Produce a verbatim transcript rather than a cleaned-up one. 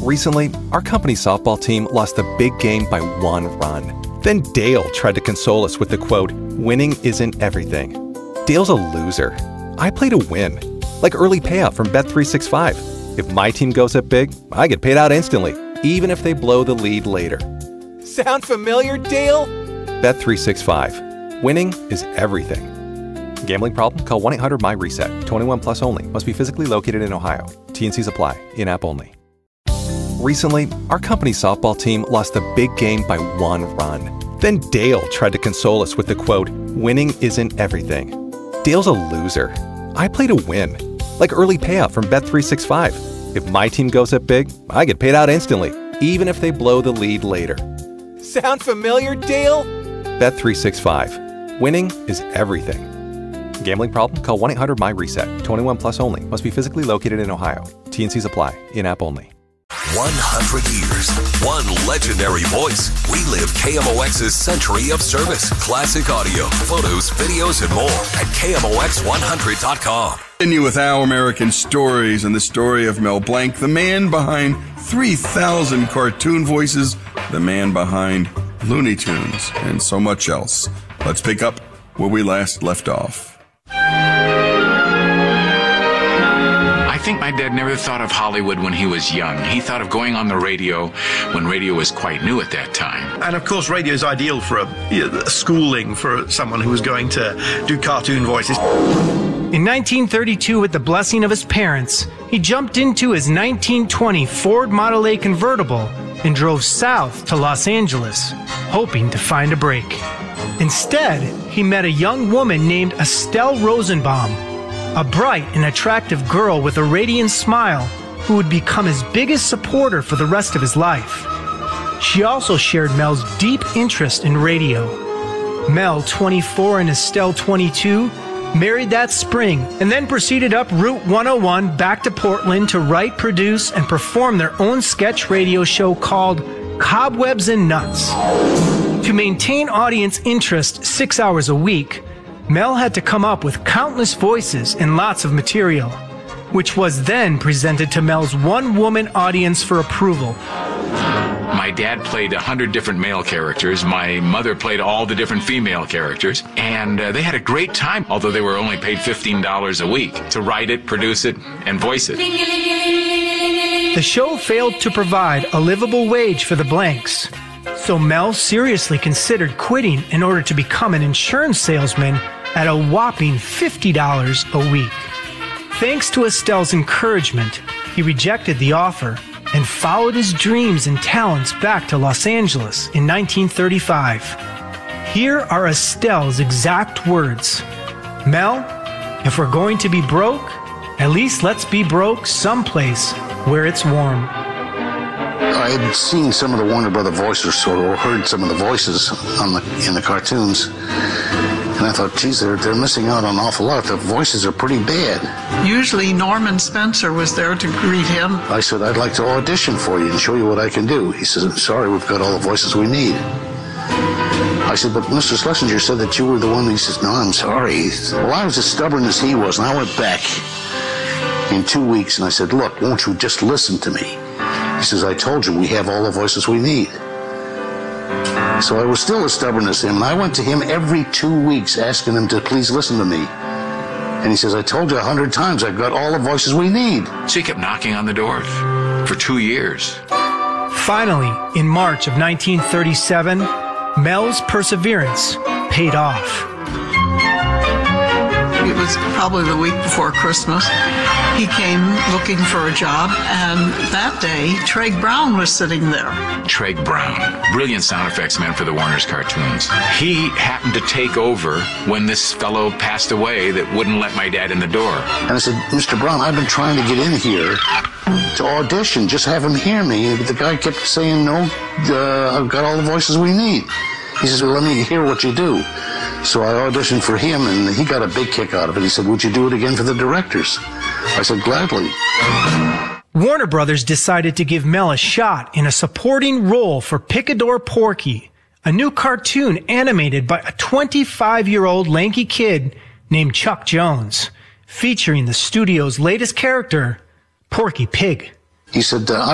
Recently, our company softball team lost a big game by one run. Then Dale tried to console us with the quote, "Winning isn't everything." Dale's a loser. I play to win. Like early payout from Bet three sixty-five. If my team goes up big, I get paid out instantly, even if they blow the lead later. Sound familiar, Dale? Bet three sixty-five. Winning is everything. Gambling problem? Call one eight hundred M Y RESET. twenty-one plus only. Must be physically located in Ohio. T and Cs apply. In-app only. Recently, our company softball team lost a big game by one run. Then Dale tried to console us with the quote, "Winning isn't everything." Dale's a loser. I play to win. Like early payout from Bet three sixty-five. If my team goes up big, I get paid out instantly, even if they blow the lead later. Sound familiar, Dale? Bet three sixty-five. Winning is everything. Gambling problem? Call one eight hundred M Y RESET. twenty-one plus only. Must be physically located in Ohio. T and Cs apply. In-app only. one hundred years, one legendary voice. We live K M O X's century of service. Classic audio, photos, videos, and more at K M O X one hundred dot com. Continue with Our American Stories and the story of Mel Blanc, the man behind three thousand cartoon voices, the man behind Looney Tunes, and so much else. Let's pick up where we last left off. I think my dad never thought of Hollywood when he was young. He thought of going on the radio when radio was quite new at that time. And of course, radio is ideal for a, a schooling for someone who was going to do cartoon voices. In nineteen thirty-two, with the blessing of his parents, he jumped into his nineteen twenty Ford Model A convertible and drove south to Los Angeles, hoping to find a break. Instead, he met a young woman named Estelle Rosenbaum, a bright and attractive girl with a radiant smile who would become his biggest supporter for the rest of his life. She also shared Mel's deep interest in radio. Mel, twenty-four, and Estelle, twenty-two, married that spring and then proceeded up Route one oh one back to Portland to write, produce, and perform their own sketch radio show called Cobwebs and Nuts. To maintain audience interest six hours a week, Mel had to come up with countless voices and lots of material, which was then presented to Mel's one-woman audience for approval. My dad played a hundred different male characters. My mother played all the different female characters. And uh, they had a great time, although they were only paid fifteen dollars a week to write it, produce it, and voice it. The show failed to provide a livable wage for the Blanks, so Mel seriously considered quitting in order to become an insurance salesman at a whopping fifty dollars a week. Thanks to Estelle's encouragement, he rejected the offer and followed his dreams and talents back to Los Angeles in nineteen thirty-five. Here are Estelle's exact words. "Mel, if we're going to be broke, at least let's be broke someplace where it's warm." I had seen some of the Warner Brother voices, or heard some of the voices on the in the cartoons, and I thought, geez, they're, they're missing out on an awful lot. The voices are pretty bad. Usually Norman Spencer was there to greet him. I said, I'd like to audition for you and show you what I can do. He says, I'm sorry, we've got all the voices we need. I said, but Mister Schlesinger said that you were the one. He says, no, I'm sorry. Well, I was as stubborn as he was, and I went back in two weeks, and I said, look, won't you just listen to me? He says, I told you, we have all the voices we need. So I was still as stubborn as him, and I went to him every two weeks asking him to please listen to me. And he says, I told you a hundred times, I've got all the voices we need. So he kept knocking on the door for two years. Finally, in March of nineteen thirty-seven, Mel's perseverance paid off. It was probably the week before Christmas. He came looking for a job, and that day, Treg Brown was sitting there. Treg Brown, brilliant sound effects man for the Warner's cartoons. He happened to take over when this fellow passed away that wouldn't let my dad in the door. And I said, Mister Brown, I've been trying to get in here to audition, just have him hear me. But the guy kept saying, no, uh, I've got all the voices we need. He says, well, let me hear what you do. So I auditioned for him, and he got a big kick out of it. He said, would you do it again for the directors? I said, gladly. Warner Brothers decided to give Mel a shot in a supporting role for Picador Porky, a new cartoon animated by a twenty-five-year-old lanky kid named Chuck Jones, featuring the studio's latest character, Porky Pig. He said, uh,